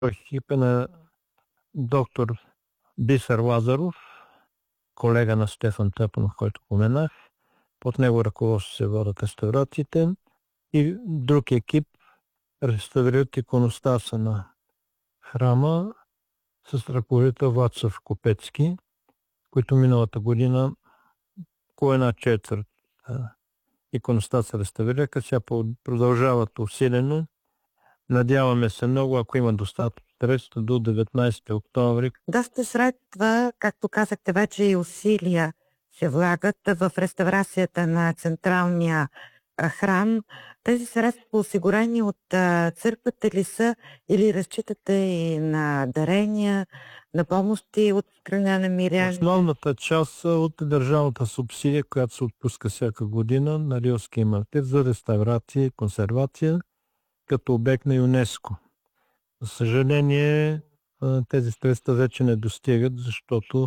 Екипа на доктор Бисер Лазаров, колега на Стефан Тъпанов, който поменах. Под него ръководство се водят реставрациите и друг екип реставрират иконостаса на храма с ръководител Вацлав Копецки, които миналата година около една четвърт иконостаса реставрираха. Сега продължават усилено. Надяваме се много, ако има достатъчно средства, до 19 октомври. Доста средства, както казахте вече, и усилия се влагат в реставрацията на централния храм. Тези средства осигурени от църквата ли са, или разчитате и на дарения, на помощи от страна на миряни? Основната част от държавната субсидия, която се отпуска всяка година на Рилския мартир за реставрация и консервация като обект на ЮНЕСКО. За съжаление, тези средства вече не достигат, защото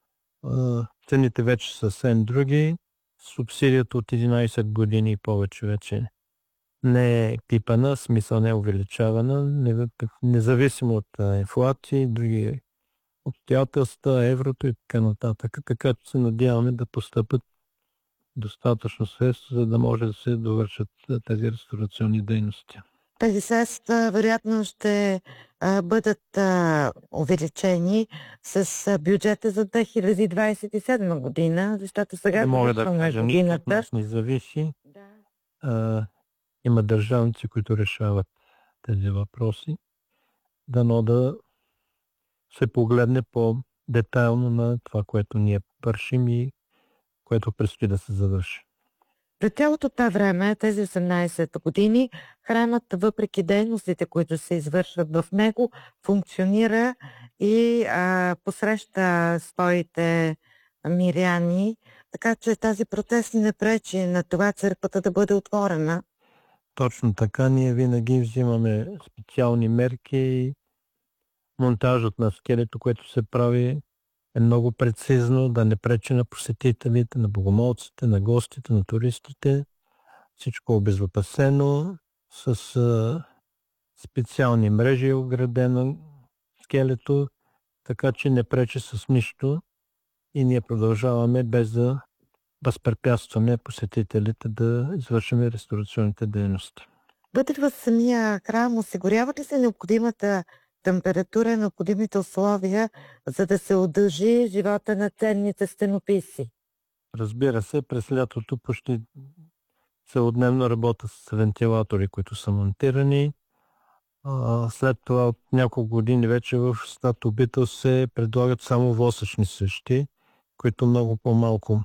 цените вече са съвсем други. Субсидията от 11 години и повече вече не е пипана, смисъл не е увеличавана, независимо от инфлация и други обстоятелства, еврото и така нататък. Така че се надяваме да постъпят достатъчно средства, за да може да се довършат тези реставрационни дейности. Тези средства вероятно ще бъдат увеличени с бюджета за 2027 година, защото сега завършваме годината. Не зависи. Да. Има държавници, които решават тези въпроси. Дано да се погледне по-детайлно на това, което ние вършим и което предстои да се завърши. През цялото това време, тези 18 години, храмът, въпреки дейностите, които се извършват в него, функционира и посреща своите миряни, така че тази протест не пречи на това църквата да бъде отворена. Точно така, ние винаги взимаме специални мерки. Монтажът на скелето, което се прави, е много прецизно, да не пречи на посетителите, на богомолците, на гостите, на туристите. Всичко обезопасено, с специални мрежи е оградено скелето, така че не пречи с нищо и ние продължаваме без да възпрепятстваме посетителите да извършим реставрационните дейности. Вътре в самия храм осигурява ли се необходимата температура, необходимите условия, за да се удължи живота на ценните стенописи? Разбира се, през лятото почти целодневно работя с вентилатори, които са монтирани. След това от няколко години вече в стат обител се предлагат само восъчни свещи, които много по-малко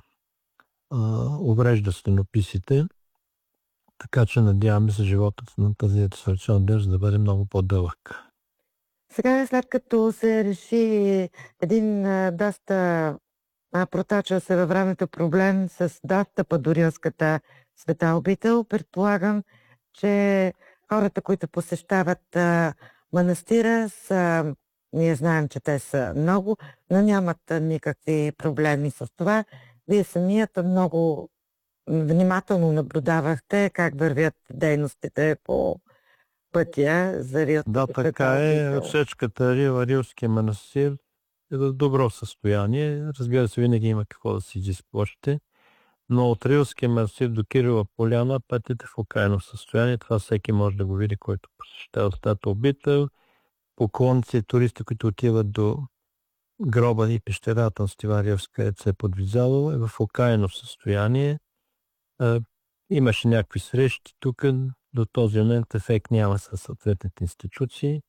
уврежда стенописите. Така че надяваме се животът на тази реставрационна дейност да бъде много по-дълъг. Сега, след като се реши един доста протачал се във времето проблем с достъпа до Рилската света обител, предполагам, че хората, които посещават манастира, ние знаем, че те са много, но нямат никакви проблеми с това. Вие самият много внимателно наблюдавахте как вървят дейностите по пътя за Рилската. Да, така е. Отсечката Рилския манастир е в добро състояние. Разбира се, винаги има какво да се изисква още. Но от Рилския манастир до Кирила поляна пътят е в окаяно състояние. Това всеки може да го види, който посещава стата обител. Поклонници, туристи, които отиват до гроба и пещерата на Стиван Рилски, където се е подвизавал, е в окаяно състояние. Имаше някакви срещи тук. До този момент ефект няма със съответните институции.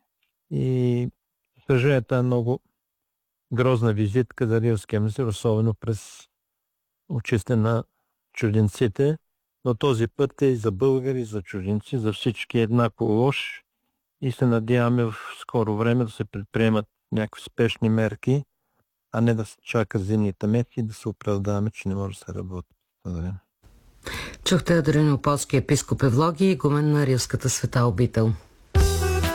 И съжаление, е много грозна визитка за Рилския манастир, особено през очите на чужденците. Но този път е и за българи, за чужденци, за всички еднакво лош. И се надяваме в скоро време да се предприемат някакви спешни мерки, а не да се чака зимните мерки и да се оправдаваме, че не може да се работи. Благодаря. Чухте Дрънеополски епископ Евлогий, игумен на Рилската света обител.